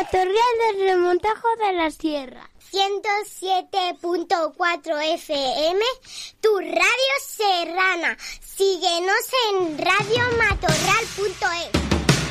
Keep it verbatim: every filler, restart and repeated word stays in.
Matorral del Remontajo de la Sierra. ciento siete punto cuatro F M, tu radio serrana. Síguenos en radio matorral punto es.